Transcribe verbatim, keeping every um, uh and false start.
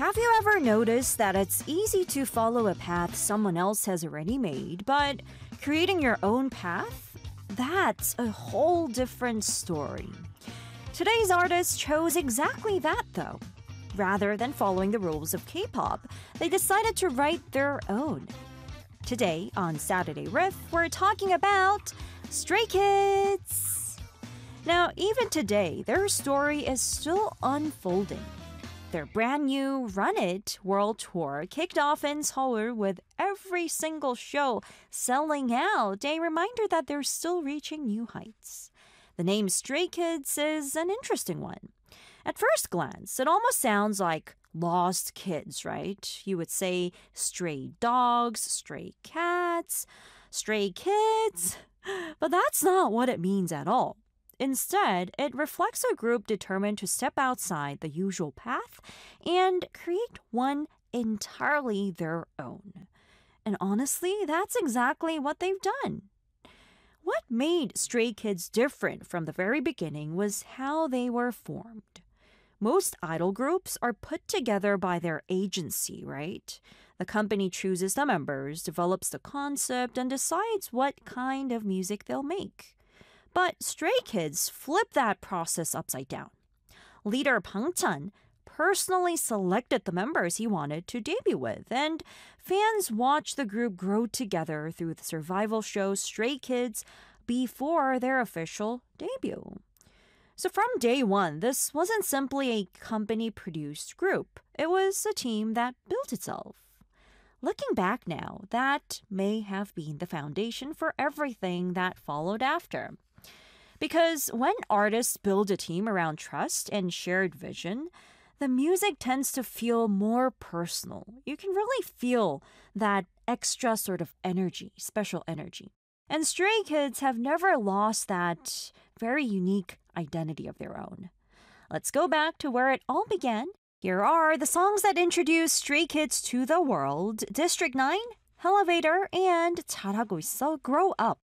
Have you ever noticed that it's easy to follow a path someone else has already made, but creating your own path? That's a whole different story. Today's artist chose exactly that, though. Rather than following the rules of K-pop, they decided to write their own. Today, on Saturday Riff, we're talking about Stray Kids. Now, even today, their story is still unfolding. Their brand new Run It World Tour kicked off in Seoul with every single show selling out, a reminder that they're still reaching new heights. The name Stray Kids is an interesting one. At first glance, it almost sounds like lost kids, right? You would say stray dogs, stray cats, stray kids, but that's not what it means at all. Instead, it reflects a group determined to step outside the usual path and create one entirely their own. And honestly, that's exactly what they've done. What made Stray Kids different from the very beginning was how they were formed. Most idol groups are put together by their agency, right? The company chooses the members, develops the concept, and decides what kind of music they'll make. But Stray Kids flip that process upside down. Leader Bang Chan personally selected the members he wanted to debut with, and fans watched the group grow together through the survival show Stray Kids before their official debut. So from day one, this wasn't simply a company-produced group. It was a team that built itself. Looking back now, that may have been the foundation for everything that followed after. Because when artists build a team around trust and shared vision, the music tends to feel more personal. You can really feel that extra sort of energy, special energy. And Stray Kids have never lost that very unique identity of their own. Let's go back to where it all began. Here are the songs that introduced Stray Kids to the world: District nine, Elevator, and 잘하고 있어, Grow Up.